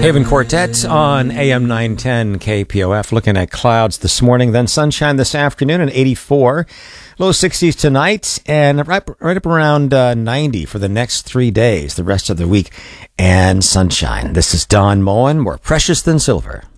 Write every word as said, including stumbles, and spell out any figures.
Haven Quartet on A M nine ten K P O F. Looking at clouds this morning, then sunshine this afternoon at eighty-four. Low sixties tonight, and right, right up around uh, ninety for the next three days, the rest of the week, and sunshine. This is Don Moen, more precious than silver.